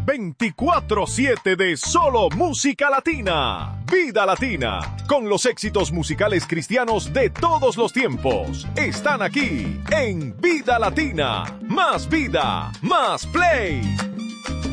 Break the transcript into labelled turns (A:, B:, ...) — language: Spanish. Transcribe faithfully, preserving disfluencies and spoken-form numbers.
A: veinticuatro siete de solo música latina. Vida Latina, con los éxitos musicales cristianos de todos los tiempos. Están aquí en Vida Latina. Más vida, más play.